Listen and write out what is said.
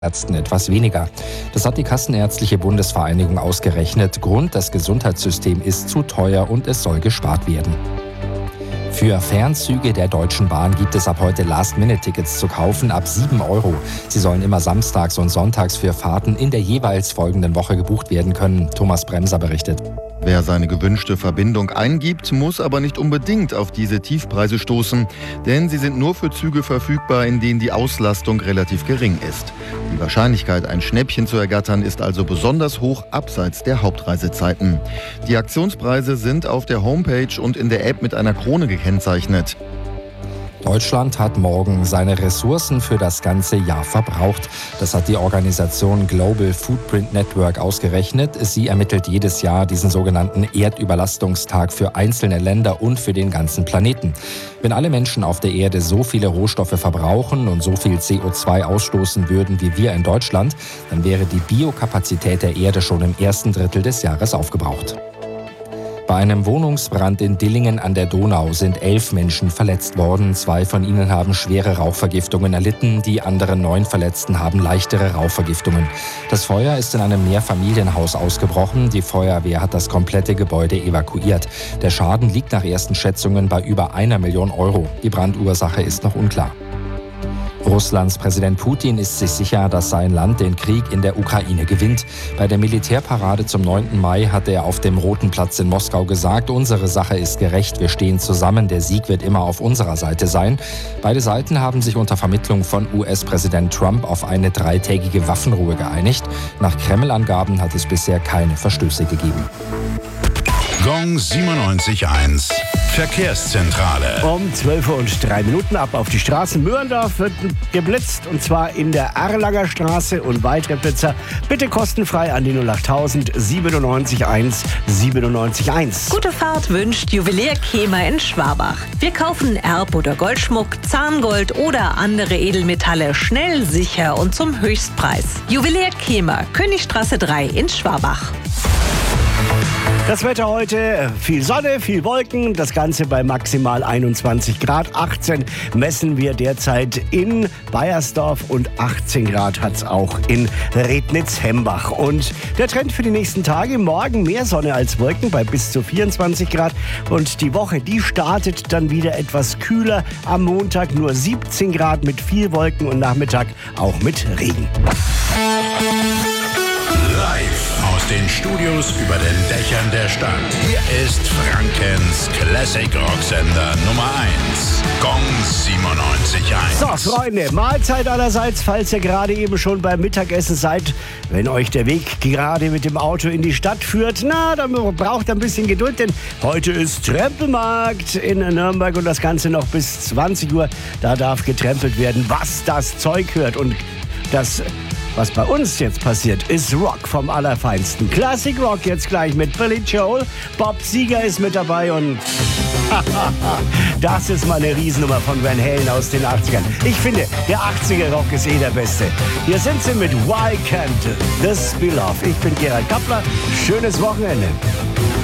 Ärzten etwas weniger. Das hat die Kassenärztliche Bundesvereinigung ausgerechnet. Grund, das Gesundheitssystem ist zu teuer und es soll gespart werden. Für Fernzüge der Deutschen Bahn gibt es ab heute Last-Minute-Tickets zu kaufen ab 7 €. Sie sollen immer samstags und sonntags für Fahrten in der jeweils folgenden Woche gebucht werden können. Thomas Bremser berichtet. Wer seine gewünschte Verbindung eingibt, muss aber nicht unbedingt auf diese Tiefpreise stoßen, denn sie sind nur für Züge verfügbar, in denen die Auslastung relativ gering ist. Die Wahrscheinlichkeit, ein Schnäppchen zu ergattern, ist also besonders hoch abseits der Hauptreisezeiten. Die Aktionspreise sind auf der Homepage und in der App mit einer Krone gekennzeichnet. Deutschland hat morgen seine Ressourcen für das ganze Jahr verbraucht. Das hat die Organisation Global Footprint Network ausgerechnet. Sie ermittelt jedes Jahr diesen sogenannten Erdüberlastungstag für einzelne Länder und für den ganzen Planeten. Wenn alle Menschen auf der Erde so viele Rohstoffe verbrauchen und so viel CO2 ausstoßen würden wie wir in Deutschland, dann wäre die Biokapazität der Erde schon im ersten Drittel des Jahres aufgebraucht. Bei einem Wohnungsbrand in Dillingen an der Donau sind 11 Menschen verletzt worden. 2 von ihnen haben schwere Rauchvergiftungen erlitten. Die anderen 9 Verletzten haben leichtere Rauchvergiftungen. Das Feuer ist in einem Mehrfamilienhaus ausgebrochen. Die Feuerwehr hat das komplette Gebäude evakuiert. Der Schaden liegt nach ersten Schätzungen bei über 1 Million €. Die Brandursache ist noch unklar. Russlands Präsident Putin ist sich sicher, dass sein Land den Krieg in der Ukraine gewinnt. Bei der Militärparade zum 9. Mai hatte er auf dem Roten Platz in Moskau gesagt, unsere Sache ist gerecht, wir stehen zusammen, der Sieg wird immer auf unserer Seite sein. Beide Seiten haben sich unter Vermittlung von US-Präsident Trump auf eine 3-tägige Waffenruhe geeinigt. Nach Kreml-Angaben hat es bisher keine Verstöße gegeben. Gong 97.1 Verkehrszentrale. Um 12:03 ab auf die Straße. Möhrendorf wird geblitzt und zwar in der Erlanger Straße und weitere Blitzer bitte kostenfrei an die 08000 971 971. Gute Fahrt wünscht Juwelier Kemer in Schwabach. Wir kaufen Erb- oder Goldschmuck, Zahngold oder andere Edelmetalle schnell, sicher und zum Höchstpreis. Juwelier Kemer, Königstraße 3 in Schwabach. Das Wetter heute, viel Sonne, viel Wolken, das Ganze bei maximal 21 Grad. 18 messen wir derzeit in Baiersdorf und 18 Grad hat es auch in Rednitz-Hembach. Und der Trend für die nächsten Tage, morgen mehr Sonne als Wolken bei bis zu 24 Grad. Und die Woche, die startet dann wieder etwas kühler. Am Montag nur 17 Grad mit viel Wolken und Nachmittag auch mit Regen. Live aus den Studios über den Dächern der Stadt. Hier ist Frankens Classic Rocksender Nummer 1. Gong 97.1. So, Freunde, Mahlzeit allerseits, falls ihr gerade eben schon beim Mittagessen seid. Wenn euch der Weg gerade mit dem Auto in die Stadt führt, na, dann braucht ihr ein bisschen Geduld, denn heute ist Trempelmarkt in Nürnberg und das Ganze noch bis 20 Uhr. Da darf getrempelt werden, was das Zeug hört. Und das, was bei uns jetzt passiert, ist Rock vom Allerfeinsten. Classic Rock jetzt gleich mit Billy Joel. Bob Seger ist mit dabei und das ist mal eine Riesennummer von Van Halen aus den 80ern. Ich finde, der 80er Rock ist der beste. Hier sind sie mit Why Can't This Be Love. Ich bin Gerald Kappler. Schönes Wochenende.